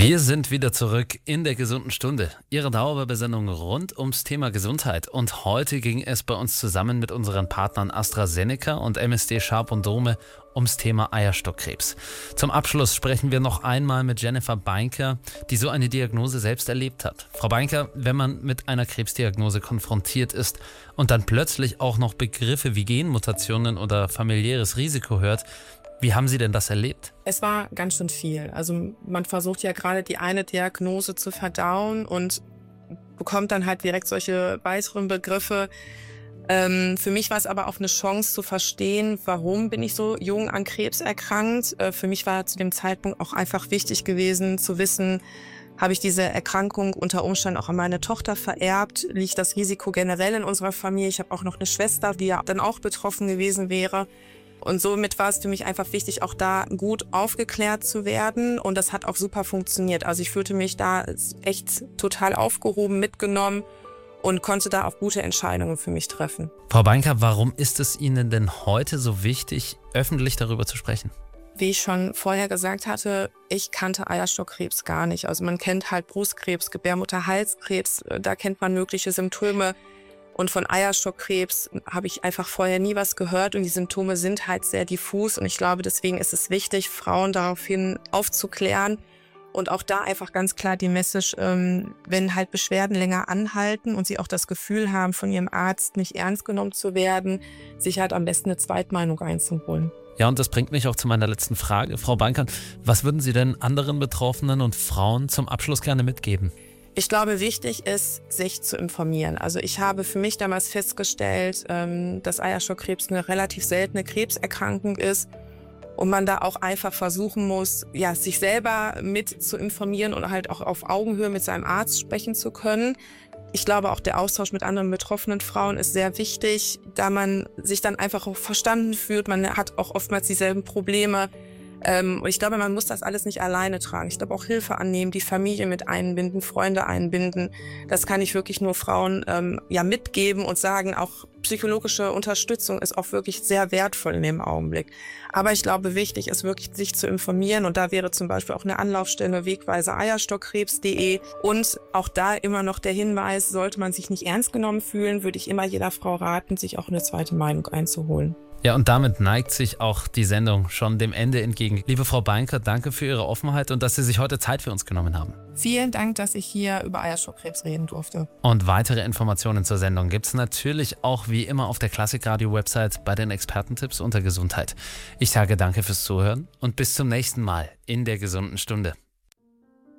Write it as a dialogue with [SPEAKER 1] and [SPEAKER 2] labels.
[SPEAKER 1] Wir sind wieder zurück in der gesunden Stunde. Ihre Dauerwerbesendung rund ums Thema Gesundheit. Und heute ging es bei uns zusammen mit unseren Partnern AstraZeneca und MSD Sharp und Dome ums Thema Eierstockkrebs. Zum Abschluss sprechen wir noch einmal mit Jennifer Beinker, die so eine Diagnose selbst erlebt hat. Frau Beinker, wenn man mit einer Krebsdiagnose konfrontiert ist und dann plötzlich auch noch Begriffe wie Genmutationen oder familiäres Risiko hört, wie haben Sie denn das erlebt?
[SPEAKER 2] Es war ganz schön viel. Also man versucht ja gerade die eine Diagnose zu verdauen und bekommt dann halt direkt solche weiteren Begriffe. Für mich war es aber auch eine Chance zu verstehen, warum bin ich so jung an Krebs erkrankt. Für mich war zu dem Zeitpunkt auch einfach wichtig gewesen zu wissen, habe ich diese Erkrankung unter Umständen auch an meine Tochter vererbt? Liegt das Risiko generell in unserer Familie? Ich habe auch noch eine Schwester, die ja dann auch betroffen gewesen wäre. Und somit war es für mich einfach wichtig, auch da gut aufgeklärt zu werden. Und das hat auch super funktioniert. Also ich fühlte mich da echt total aufgehoben, mitgenommen und konnte da auch gute Entscheidungen für mich treffen.
[SPEAKER 1] Frau Beinker, warum ist es Ihnen denn heute so wichtig, öffentlich darüber zu sprechen?
[SPEAKER 2] Wie ich schon vorher gesagt hatte, ich kannte Eierstockkrebs gar nicht. Also man kennt halt Brustkrebs, Gebärmutterhalskrebs, da kennt man mögliche Symptome. Und von Eierstockkrebs habe ich einfach vorher nie was gehört und die Symptome sind halt sehr diffus. Und ich glaube, deswegen ist es wichtig, Frauen daraufhin aufzuklären und auch da einfach ganz klar die Message, wenn halt Beschwerden länger anhalten und sie auch das Gefühl haben, von ihrem Arzt nicht ernst genommen zu werden, sich halt am besten eine Zweitmeinung einzuholen.
[SPEAKER 1] Ja, und das bringt mich auch zu meiner letzten Frage. Frau Beinker, was würden Sie denn anderen Betroffenen und Frauen zum Abschluss gerne mitgeben?
[SPEAKER 2] Ich glaube, wichtig ist, sich zu informieren. Also ich habe für mich damals festgestellt, dass Eierstockkrebs eine relativ seltene Krebserkrankung ist und man da auch einfach versuchen muss, ja, sich selber mit zu informieren und halt auch auf Augenhöhe mit seinem Arzt sprechen zu können. Ich glaube, auch der Austausch mit anderen betroffenen Frauen ist sehr wichtig, da man sich dann einfach auch verstanden fühlt. Man hat auch oftmals dieselben Probleme. Und ich glaube, man muss das alles nicht alleine tragen. Ich glaube, auch Hilfe annehmen, die Familie mit einbinden, Freunde einbinden. Das kann ich wirklich nur Frauen mitgeben und sagen, auch psychologische Unterstützung ist auch wirklich sehr wertvoll in dem Augenblick. Aber ich glaube, wichtig ist wirklich, sich zu informieren. Und da wäre zum Beispiel auch eine Anlaufstelle wegweiseeierstockkrebs.de. Und auch da immer noch der Hinweis, sollte man sich nicht ernst genommen fühlen, würde ich immer jeder Frau raten, sich auch eine zweite Meinung einzuholen.
[SPEAKER 1] Ja, und damit neigt sich auch die Sendung schon dem Ende entgegen. Liebe Frau Beinker, danke für Ihre Offenheit und dass Sie sich heute Zeit für uns genommen haben.
[SPEAKER 2] Vielen Dank, dass ich hier über Eierstockkrebs reden durfte.
[SPEAKER 1] Und weitere Informationen zur Sendung gibt es natürlich auch wie immer auf der Klassikradio-Website bei den Expertentipps unter Gesundheit. Ich sage danke fürs Zuhören und bis zum nächsten Mal in der gesunden Stunde.